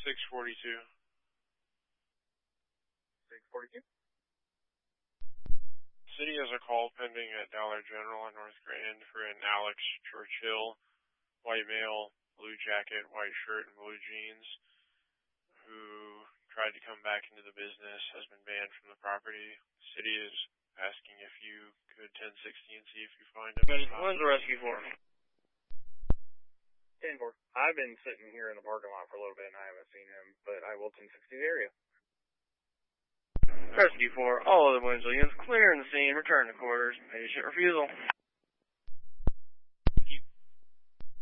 642. 642. City has a call pending at Dollar General on North Grand for an Alex Churchill, white male, blue jacket, white shirt, and blue jeans, who tried to come back into the business, has been banned from the property. The city is asking if you could 1060 and see if you find him. When's the rescue for? 10-4. I've been sitting here in the parking lot for a little bit and I haven't seen him, but I will 1060 the area. Rescue 4, all other Winslow units clearing the scene, return to quarters, patient refusal.